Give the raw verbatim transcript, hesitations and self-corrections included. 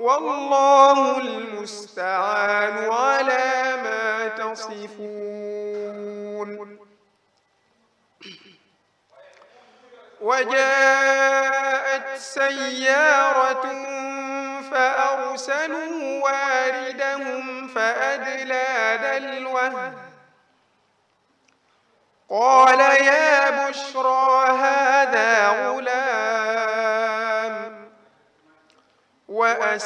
والله المستعان على ما تصفون. وجاءت سيارة فأرسلوا واردهم فأدلى دلوه قال يا بشرى